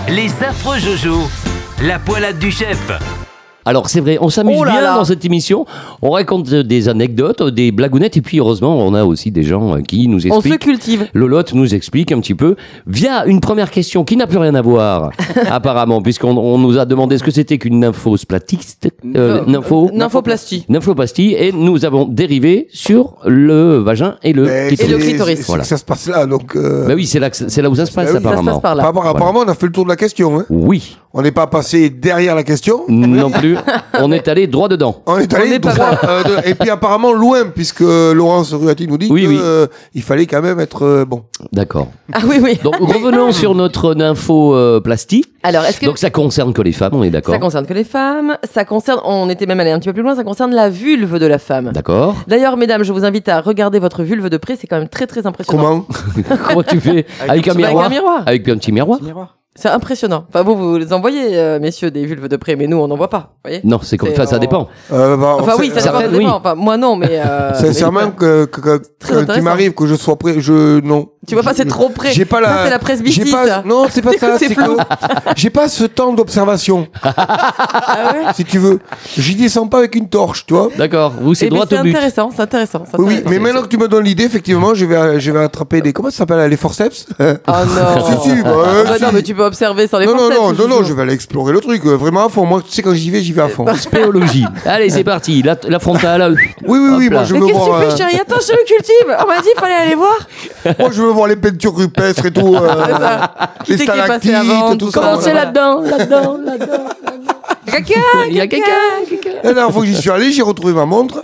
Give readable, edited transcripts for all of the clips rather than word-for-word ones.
Les affreux Jojo, la poilade du chef. Alors c'est vrai, on s'amuse bien dans cette émission, on raconte des anecdotes, des blagounettes et puis heureusement on a aussi des gens qui nous expliquent. On se cultive. Lolotte nous explique un petit peu via une première question qui n'a plus rien à voir apparemment puisqu'on nous a demandé ce que c'était qu'une nymphosplatiste, nymphoplastie et nous avons dérivé sur le vagin et le clitoris. Voilà. Ça se passe là donc. Bah oui, c'est là où ça se passe apparemment. Ça se passe par là. Apparemment on a fait le tour de la question. Hein. Oui. On n'est pas passé derrière la question. Non plus. On est allé droit dedans. On est allé droit. Et puis apparemment loin, puisque Laurence Ruati nous dit qu'il fallait quand même être bon. D'accord. Ah oui. Donc revenons sur notre nymphoplastie. Alors, est-ce que... Donc ça concerne que les femmes, on est d'accord? Ça concerne que les femmes. Ça concerne, on était même allé un petit peu plus loin, ça concerne la vulve de la femme. D'accord. D'ailleurs, mesdames, je vous invite à regarder votre vulve de près, c'est quand même très très impressionnant. Comment tu fais? Avec un miroir? Avec un petit miroir. C'est impressionnant. Enfin, vous les envoyez, messieurs, des vulves de près, mais nous, on n'en voit pas. Voyez, non, c'est comme ça dépend. Enfin, oui, ça dépend. Oui. Enfin, moi, non, mais. Sincèrement, quand il m'arrive que je sois prêt, non. Tu vas passer trop près. J'ai pas ça, c'est la presbytie, ça. Non, c'est pas ça. C'est que j'ai pas ce temps d'observation. Ah ouais? Si tu veux. J'y descends pas avec une torche, tu vois. D'accord. Vous, c'est droit au but. C'est intéressant. Oui, mais maintenant que tu me donnes l'idée, effectivement, je vais attraper des. Comment ça s'appelle? Les forceps? Oh non. Si. Non, mais tu peux observer sans les forceps. Non, je vais aller explorer le truc. Vraiment à fond. Moi, tu sais, quand j'y vais à fond. Spéologie. Allez, c'est parti. La frontale. Oui, moi, je veux voir. Mais qu'est-ce que tu fais, chérie? Attends, je le cultive. On m'a dit, il fallait aller voir. Moi, je veux voir les peintures rupestres et tout. Les stalactites et tout ça. Comment c'est là-dedans. Il y a quelqu'un. La dernière fois que j'y suis allé, j'ai retrouvé ma montre.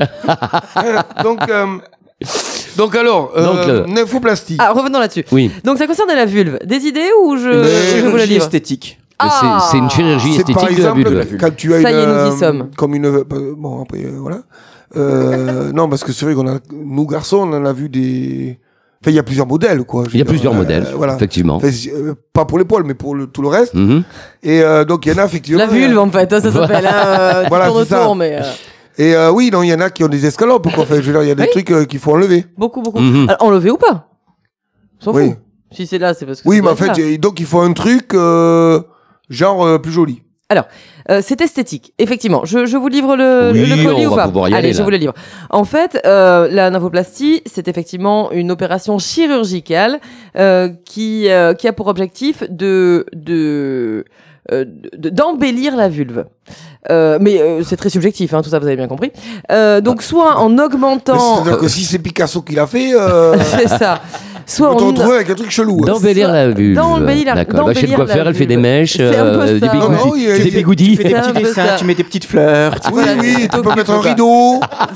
Donc alors, nymphoplastie. Ah, revenons là-dessus. Oui. Donc ça concerne la vulve. Des idées ou je vous la livre? Esthétique. C'est une chirurgie esthétique par exemple, de la vulve. Quand tu as ça y est, nous y sommes. Comme une. Bon, après, voilà. Non, parce que c'est vrai nous garçons, on en a vu des. Enfin, il y a plusieurs modèles, quoi. Il y a plusieurs modèles, voilà. Effectivement. Enfin, pas pour les poils, mais pour tout le reste. Mm-hmm. Et donc, il y en a effectivement. La vulve, en fait, ça s'appelle. Voilà, tour de ça. tour, mais. Et oui, non, il y en a qui ont des escalopes, quoi. Enfin, je veux dire, il y a des trucs qu'il faut enlever. Beaucoup. Mm-hmm. Alors, enlever ou pas? S'en fout. Oui. Si c'est là, c'est parce que. Oui, mais en fait, donc il faut un truc genre plus joli. Alors, c'est esthétique, effectivement. Je vous livre le colis ou pas? Allez, je vous le livre. En fait, la nymphoplastie, c'est effectivement une opération chirurgicale qui a pour objectif d'embellir la vulve. Mais c'est très subjectif, hein, tout ça, vous avez bien compris. Donc, soit en augmentant... C'est-à-dire que si c'est Picasso qui l'a fait... c'est ça. Soit on te retrouve avec un truc chelou. D'embellir la vulve. D'accord. Va chez le coiffeur, elle fait des mèches, des bigoudis. Tu fais des petits dessins, tu mets des petites fleurs. Oui, tu peux mettre un rideau.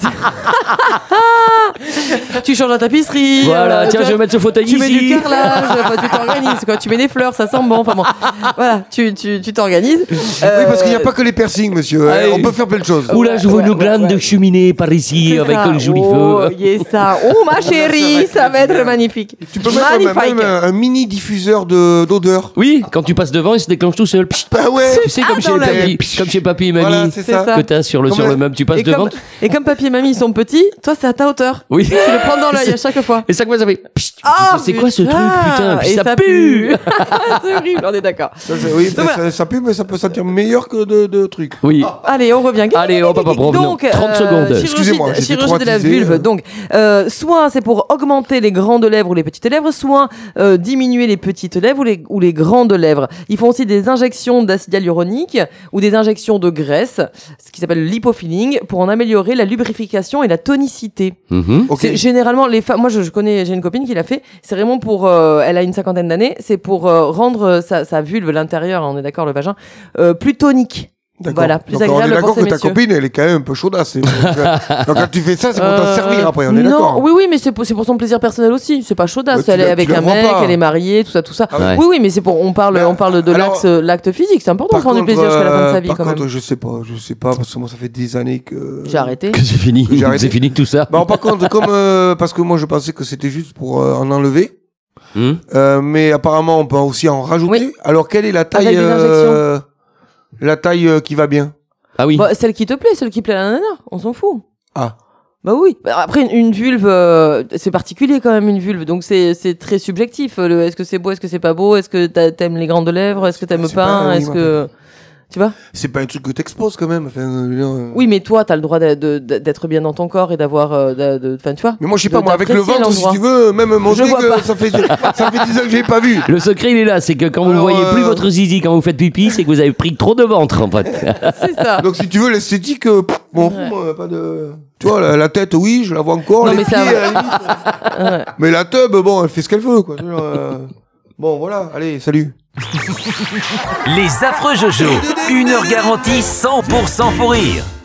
Tu changes la tapisserie. Voilà, tiens, je vais mettre ce fauteuil ici. Tu mets du carrelage, tu t'organises. Tu mets des fleurs, ça sent bon. Enfin bon, voilà, tu t'organises. Oui, parce qu'il n'y a pas que les piercings, monsieur. On peut faire plein de choses. Oula, je vois une glande de cheminée par ici avec un joli feu. Oh, ça. Oh, ma chérie, ça va être magnifique. Tu peux mettre même un mini diffuseur d'odeur. Oui, quand tu passes devant, il se déclenche tout seul. Ah ouais. Tu sais, comme chez papy et mamie, voilà, c'est ça. que t'as sur le meuble, tu passes devant. Et comme papy et mamie ils sont petits, toi c'est à ta hauteur. Oui. Tu le prends dans l'œil à chaque fois. Et chaque fois ça fait. C'est quoi ce truc, putain? Puis et ça pue. C'est horrible, on est d'accord. Oui, ça pue, mais ça peut sentir meilleur que de trucs. Oui. Allez, on revient. Allez, hop, donc 30 secondes. Excusez-moi, chirurgie de la vulve. Donc, soit c'est pour augmenter les grandes lèvres ou les petites lèvres, soit diminuer les petites lèvres ou les grandes lèvres. Ils font aussi des injections d'acide hyaluronique ou des injections de graisse, ce qui s'appelle le lipofilling, pour en améliorer la lubrification et la tonicité. Okay. Généralement, les femmes, moi j'ai une copine qui l'a fait, c'est vraiment pour, elle a une 50aine d'années, c'est pour rendre sa vulve, l'intérieur, on est d'accord, le vagin, plus tonique. D'accord. Voilà, plus donc agréable on est d'accord pour ces que ta messieurs. copine, elle est quand même un peu chaudasse. Donc quand tu fais ça, c'est pour t'en servir après, on est d'accord. Oui, mais c'est pour son plaisir personnel aussi. C'est pas chaudasse. Elle est avec un mec, elle est mariée, tout ça. Ah ouais. Oui, mais c'est pour. On parle de l'acte physique. C'est important de prendre du plaisir jusqu'à la fin de sa vie, quand même. Par contre, je sais pas, parce que moi, ça fait des années que. J'ai arrêté. Que c'est fini. C'est fini tout ça. Bon, par contre, parce que moi, je pensais que c'était juste pour en enlever. Mais apparemment, on peut aussi en rajouter. Oui. Alors, quelle est la taille avec des injections. La taille qui va bien? Ah oui. Celle qui te plaît, celle qui plaît à la nana, on s'en fout. Ah. Bah oui. Après, une vulve, c'est particulier quand même, une vulve. Donc, c'est très subjectif. Est-ce que c'est beau, est-ce que c'est pas beau? Est-ce que t'aimes les grandes lèvres? Est-ce que t'aimes pas? Est-ce que... Tu vois? C'est pas un truc que t'exposes quand même. Enfin, Oui, mais toi, t'as le droit d'être bien dans ton corps et d'avoir... Enfin, tu vois? Mais moi, je sais pas, moi, avec le ventre, si tu veux, même mon Je dick, vois pas. ça fait 10 ans que j'ai pas vu. Le secret, il est là, c'est que quand vous ne Alors, voyez plus votre zizi quand vous faites pipi, c'est que vous avez pris trop de ventre, en fait. C'est ça. Donc, si tu veux, l'esthétique, bon, moi, pas de... Tu vois, la tête, oui, je la vois encore. Non, les mais pieds, ça va. à la limite. Mais la tub, bon, elle fait ce qu'elle veut, quoi. Bon, voilà, allez, salut. Les affreux Jojo, 1 heure garantie 100% fou rire.